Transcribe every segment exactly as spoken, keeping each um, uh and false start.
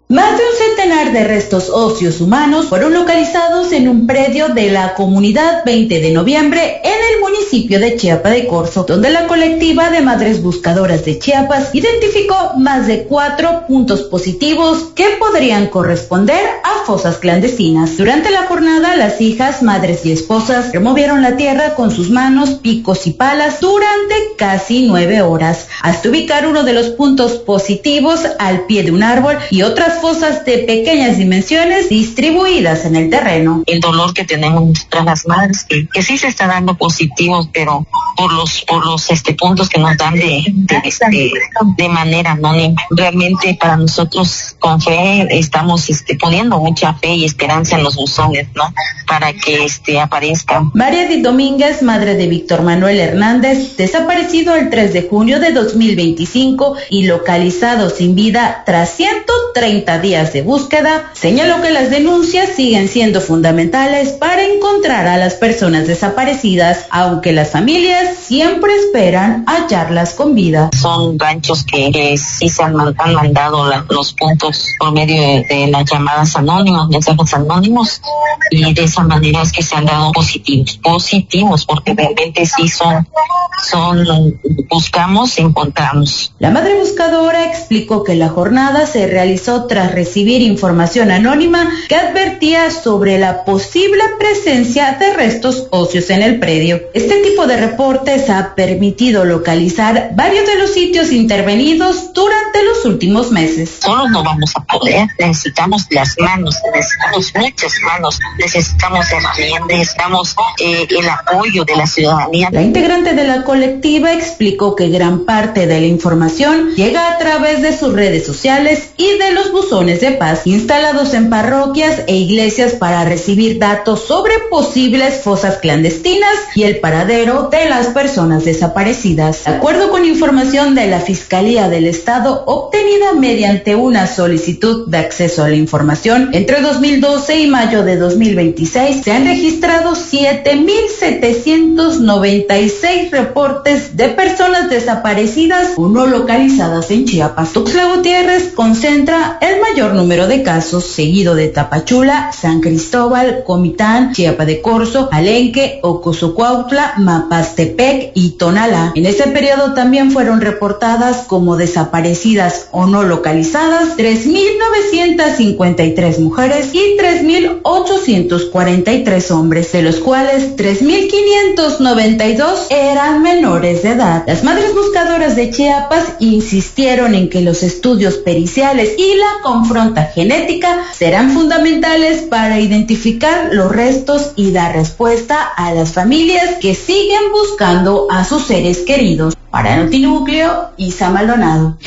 Más de un centenar de restos óseos humanos fueron localizados en un predio de la comunidad veinte de noviembre en el municipio de Chiapa de Corzo, donde la colectiva de Madres Buscadoras de Chiapas identificó más de cuatro puntos positivos que podrían corresponder a fosas clandestinas. Durante la jornada, las hijas, madres y esposas removieron la tierra con sus manos, picos y palas durante casi nueve horas, hasta ubicar uno de los puntos positivos al pie de un árbol y otras fosas de pequeñas dimensiones distribuidas en el terreno. El dolor que tenemos tras las madres, que, que sí se está dando positivo, pero por los por los este puntos que nos dan de de, este, de manera anónima. Realmente para nosotros con fe estamos este, poniendo mucha fe y esperanza en los buzones, ¿no? Para que este aparezcan. María Edith Domínguez, madre de Víctor Manuel Hernández, desaparecido el tres de junio de dos mil veinticinco y localizado sin vida tras ciento treinta días de búsqueda, señaló que las denuncias siguen siendo fundamentales para encontrar a las personas desaparecidas, aunque las familias siempre esperan hallarlas con vida. Son ganchos que, que sí se han, han mandado la, los puntos por medio de, de las llamadas anónimas, mensajes anónimos, y de esa manera es que se han dado positivos, positivos, porque realmente sí son, son, buscamos, encontramos. La madre buscadora explicó que la jornada se realizó tras recibir información anónima que advertía sobre la posible presencia de restos óseos en el predio. Este tipo de reportes ha permitido localizar varios de los sitios intervenidos durante los últimos meses. Solo no vamos a poder, necesitamos las manos, necesitamos muchas manos, necesitamos herramientas, necesitamos eh, el apoyo de la ciudadanía. La integrante de la colectiva explicó que gran parte de la información llega a través de sus redes sociales y de los buzones de paz instalados en parroquias e iglesias para recibir datos sobre posibles fosas clandestinas y el paradero de las personas desaparecidas. De acuerdo con información de la Fiscalía del Estado obtenida mediante una solicitud de acceso a la información, entre dos mil doce y mayo de dos mil veintiséis se han registrado siete mil setecientos noventa y seis reportes de personas desaparecidas o no localizadas en Chiapas. Tuxtla Gutiérrez concentra el mayor número de casos, seguido de Tapachula, San Cristóbal, Comitán, Chiapa de Corzo, Palenque, Ocosocuautla, Mapastepec y Tonalá. En ese periodo también fueron reportadas como desaparecidas o no localizadas tres mil novecientas cincuenta y tres mujeres y tres mil ochocientos cuarenta y tres hombres, de los cuales tres mil quinientos noventa y dos eran menores de edad. Las madres buscadoras de Chiapas insistieron en que los estudios periciales y la confronta genética serán fundamentales para identificar los restos y dar respuesta a las familias que siguen buscando a sus seres queridos. Para Notinúcleo, Isa Maldonado.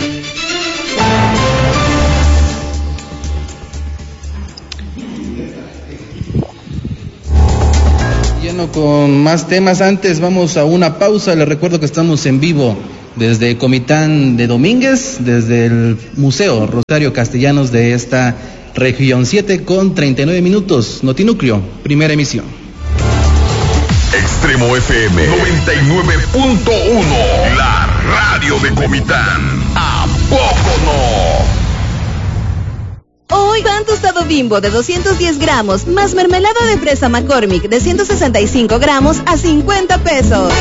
Lleno con más temas, antes vamos a una pausa. Les recuerdo que estamos en vivo desde Comitán de Domínguez, desde el Museo Rosario Castellanos de esta región, siete con treinta y nueve minutos. Notinúcleo, primera emisión. Extremo F M noventa y nueve punto uno, la radio de Comitán. ¿A poco no? Hoy pan tostado Bimbo de doscientos diez gramos más mermelada de fresa McCormick de ciento sesenta y cinco gramos a cincuenta pesos.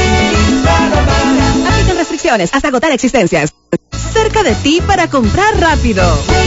Aplican restricciones hasta agotar existencias. Cerca de ti para comprar rápido.